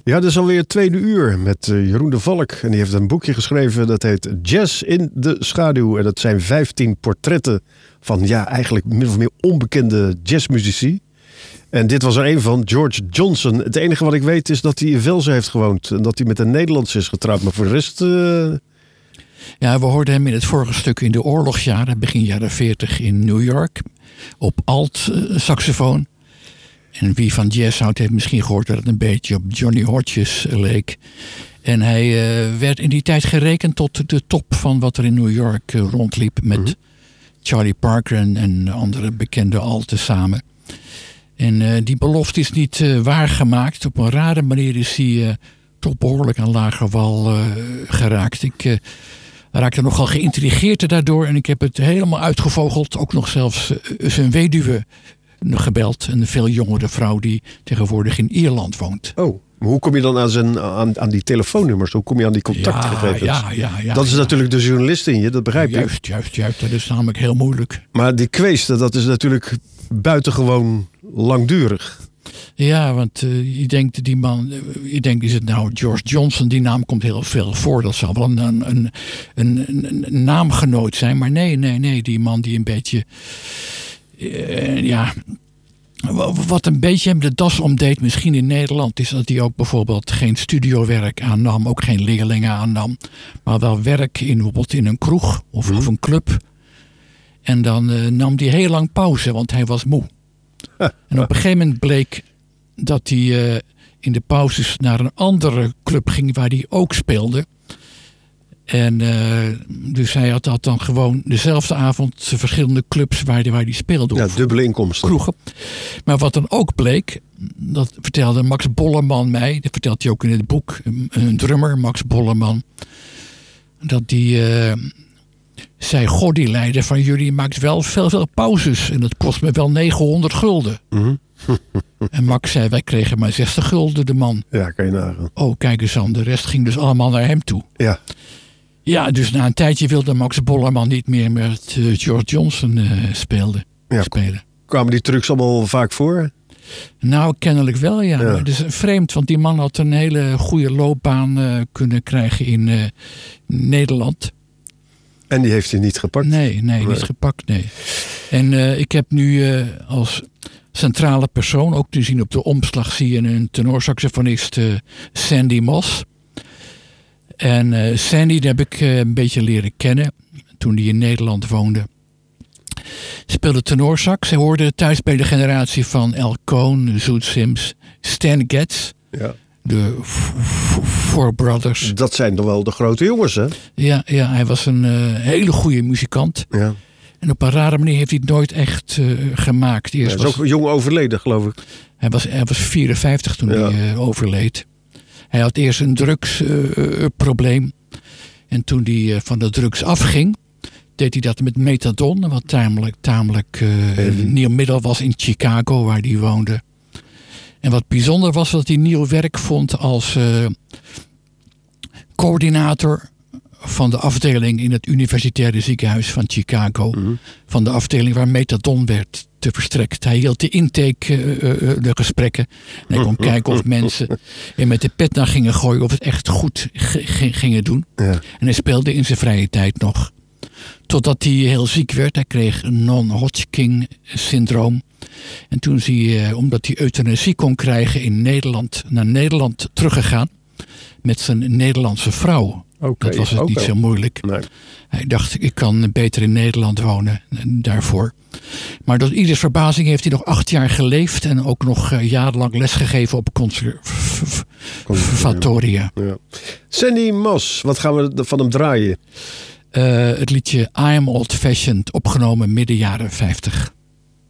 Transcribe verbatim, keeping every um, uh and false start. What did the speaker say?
Ja, dat is alweer het tweede uur met uh, Jeroen de Valk. En die heeft een boekje geschreven dat heet Jazz in de schaduw. En dat zijn vijftien portretten van ja, eigenlijk min of meer onbekende jazzmuzici. En dit was er een van, George Johnson. Het enige wat ik weet is dat hij in Velzen heeft gewoond. En dat hij met een Nederlandse is getrouwd. Maar voor de rest... Uh... Ja, we hoorden hem in het vorige stuk in de oorlogsjaren, begin jaren veertig in New York. Op alt-saxofoon. En wie van jazz houdt heeft misschien gehoord dat het een beetje op Johnny Hodges leek. En hij uh, werd in die tijd gerekend tot de top van wat er in New York uh, rondliep. Met mm-hmm. Charlie Parker en, en andere bekende alten samen. En uh, die belofte is niet uh, waargemaakt. Op een rare manier is hij uh, toch behoorlijk aan lage wal uh, geraakt. Ik uh, raakte nogal geïntrigeerd daardoor. En ik heb het helemaal uitgevogeld. Ook nog zelfs uh, zijn weduwe gebeld. Een veel jongere vrouw die tegenwoordig in Ierland woont. Oh, maar hoe kom je dan aan, zijn, aan, aan die telefoonnummers? Hoe kom je aan die contactgegevens? Ja, ja, ja, dat is ja. natuurlijk de journalist in je, dat begrijp je. Juist, juist, juist. Dat is namelijk heel moeilijk. Maar die kweesten, dat is natuurlijk buitengewoon langdurig. Ja, want uh, je denkt die man, uh, je denkt is het nou George Johnson, die naam komt heel veel voor. Dat zal wel een, een, een, een, een naamgenoot zijn. Maar nee, nee, nee, die man die een beetje... Uh, ja, wat een beetje hem de das omdeed, misschien in Nederland, is dat hij ook bijvoorbeeld geen studiowerk aannam, ook geen leerlingen aannam, maar wel werk in bijvoorbeeld in een kroeg of, of een club. En dan uh, nam hij heel lang pauze, want hij was moe. En op een gegeven moment bleek dat hij uh, in de pauzes naar een andere club ging waar hij ook speelde. En uh, dus hij had, had dan gewoon dezelfde avond verschillende clubs waar hij, waar hij speelde. Ja, dubbele inkomsten. Kroegen. Maar wat dan ook bleek, dat vertelde Max Bollerman mij, dat vertelt hij ook in het boek, een drummer, Max Bollerman, dat die uh, zei, goh, die leider van jullie maakt wel veel, veel pauzes en dat kost me wel negenhonderd gulden. Mm-hmm. En Max zei, wij kregen maar zestig gulden, de man. Ja, kan je nagaan. Oh, kijk eens aan, de rest ging dus allemaal naar hem toe. Ja. Ja, dus na een tijdje wilde Max Bollerman niet meer met uh, George Johnson uh, speelde, ja, spelen. Kwamen die trucs allemaal vaak voor? Nou, kennelijk wel, ja. ja. Maar het is vreemd, want die man had een hele goede loopbaan uh, kunnen krijgen in uh, Nederland. En die heeft hij niet gepakt? Nee, nee, nee. niet gepakt, nee. En uh, ik heb nu uh, als centrale persoon, ook te zien op de omslag, zie je een tenorsaxofonist, uh, Sandy Moss. En uh, Sandy, die heb ik uh, een beetje leren kennen toen hij in Nederland woonde. Speelde tenorsax. Hij hoorde thuis bij de generatie van Al Cohn, Zoet Sims, Stan Getz. Ja. De Four Brothers. Dat zijn toch wel de grote jongens, hè? Ja, ja, hij was een uh, hele goede muzikant. Ja. En op een rare manier heeft hij het nooit echt uh, gemaakt. Eerst hij is was, ook jong overleden, geloof ik. Hij was, hij was vierenvijftig toen ja. hij uh, overleed. Hij had eerst een drugsprobleem. Uh, en toen hij uh, van de drugs afging, deed hij dat met methadon. Wat tamelijk, tamelijk uh, een nieuw middel was in Chicago, waar hij woonde. En wat bijzonder was, dat hij nieuw werk vond als uh, coördinator van de afdeling in het Universitaire Ziekenhuis van Chicago. Mm-hmm. Van de afdeling waar methadon werd te verstrekt. Hij hield de intake, uh, uh, de gesprekken. En hij kon kijken of mensen er met de pet naar gingen gooien, of het echt goed g- g- gingen doen. Ja. En hij speelde in zijn vrije tijd nog. Totdat hij heel ziek werd. Hij kreeg een non-Hodgkin syndroom. En toen is hij, uh, omdat hij euthanasie kon krijgen in Nederland, naar Nederland teruggegaan. Met zijn Nederlandse vrouw. Okay, dat was het niet wel. Zo moeilijk. Nee. Hij dacht, ik kan beter in Nederland wonen daarvoor. Maar tot ieders verbazing heeft hij nog acht jaar geleefd. En ook nog uh, jarenlang lesgegeven op conservatoria. Ja. Sandy Moss, wat gaan we van hem draaien? Uh, het liedje I'm Old Fashioned, opgenomen midden jaren vijftig.